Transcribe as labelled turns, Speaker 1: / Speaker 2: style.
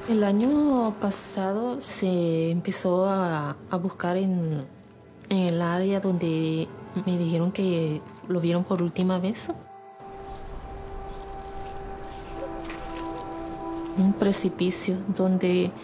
Speaker 1: El año pasado se empezó a buscar en el área donde me dijeron que lo vieron por última vez. Un precipicio donde